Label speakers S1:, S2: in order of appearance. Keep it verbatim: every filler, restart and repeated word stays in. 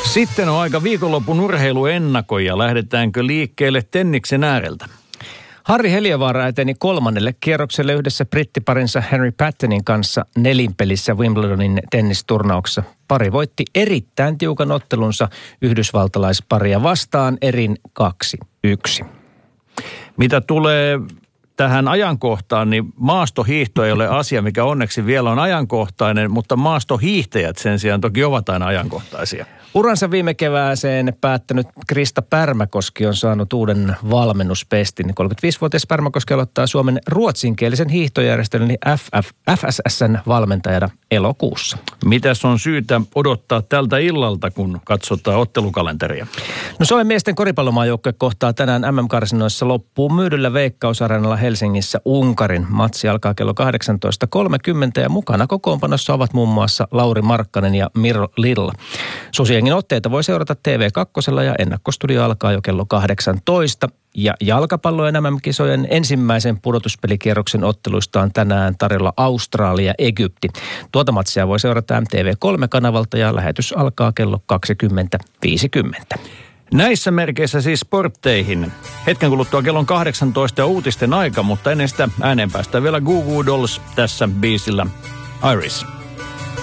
S1: Sitten on aika viikonlopun urheiluennakoja. Lähdetäänkö liikkeelle tenniksen ääreltä?
S2: Harri Heliövaara eteni kolmannelle kierrokselle yhdessä brittiparinsa Henry Pattonin kanssa nelinpelissä Wimbledonin tennisturnauksessa. Pari voitti erittäin tiukan ottelunsa yhdysvaltalaisparia vastaan erin kaksi yksi.
S1: Mitä tulee tähän ajankohtaan, niin maastohiihto ei ole asia, mikä onneksi vielä on ajankohtainen, mutta maastohiihtäjät sen sijaan toki ovat aina ajankohtaisia.
S2: Uransa viime kevääseen päättänyt Krista Pärmäkoski on saanut uuden valmennuspestin. kolmekymmentäviisivuotias Pärmäkoski aloittaa Suomen ruotsinkielisen hiihtojärjestön eli F F, F S S:n valmentajana elokuussa.
S1: Mitäs on syytä odottaa tältä illalta, kun katsotaan ottelukalenteria?
S2: No Suomen miesten koripallomaajoukkue kohtaa tänään M M-karsinoissa loppuun myydyllä Veikkaus-areenalla Helsingissä Unkarin. Matsi alkaa kello kahdeksantoista kolmekymmentä ja mukana kokoonpanossa ovat muun muassa Lauri Markkanen ja Miro Lilla. Susiengin otteita voi seurata T V kaksi ja ennakkostudio alkaa jo kello kahdeksantoista. Ja jalkapallojen M M-kisojen ensimmäisen pudotuspelikierroksen otteluista on tänään tarjolla Australia ja Egypti. Tuota matsia voi seurata M T V kolme -kanavalta ja lähetys alkaa kello kaksikymmentä viisikymmentä.
S1: Näissä merkeissä siis sportteihin. Hetken kuluttua kellon kahdeksantoista ja uutisten aika, mutta ennen sitä ääneen päästään vielä Goo Goo Dolls tässä biisillä Iris.